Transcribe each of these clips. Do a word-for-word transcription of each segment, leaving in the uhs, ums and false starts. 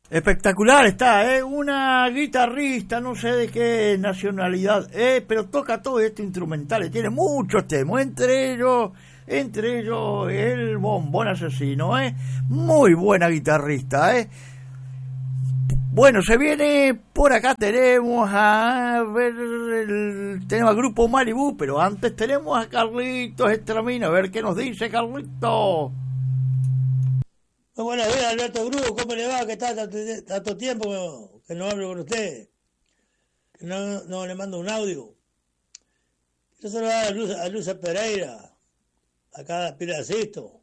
Espectacular está, ¿eh? Una guitarrista, no sé de qué nacionalidad, ¿eh? Pero toca todo este instrumental, tiene muchos temas, entre ellos, entre ellos el bombón asesino, ¿eh? Muy buena guitarrista, ¿eh? Bueno, se viene, por acá tenemos a ver, el, tenemos al grupo Malibú, pero antes tenemos a Carlitos Estramino, a ver qué nos dice Carlitos. Muy buenos días, Alberto Cruz, ¿cómo le va? ¿Qué está tanto, tanto tiempo que no hablo con usted? Que no, no le mando un audio. Yo se lo doy a Luz, a Luz Pereira, acá de Pira de Sisto,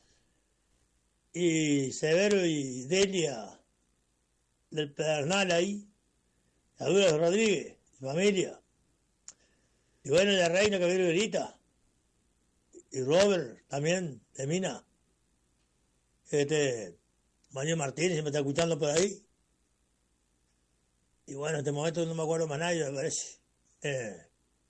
y Severo y Delia del Pedernal ahí, a Dura Rodríguez, familia, y bueno, la reina que viene ahorita, y Robert también, de Mina. Este, Manuel Martínez, se me está escuchando por ahí. Y bueno, en este momento no me acuerdo más nadie, me parece. Eh,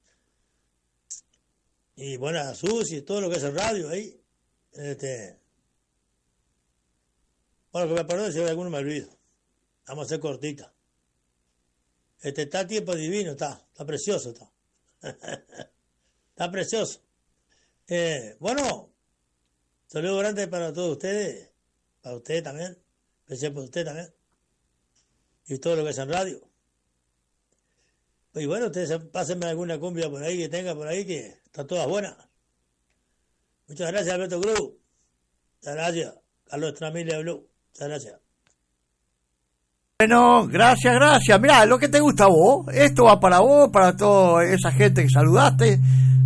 y bueno, a Susi, todo lo que es el radio ahí. Este, bueno, que me perdone si alguno me olvido. Vamos a ser cortita. Este, está tiempo divino, está, está precioso, está. Está precioso. Eh, bueno, saludos grandes para todos ustedes, para ustedes también, especial para usted también, y todo lo que es en radio. Y bueno, ustedes pásenme alguna cumbia por ahí que tenga por ahí, que está todas buenas. Muchas gracias, Alberto Cruz. Muchas gracias. Carlos Estramil le habló. Muchas gracias. Bueno, gracias, gracias. Mirá, lo que te gusta a vos, esto va para vos, para toda esa gente que saludaste.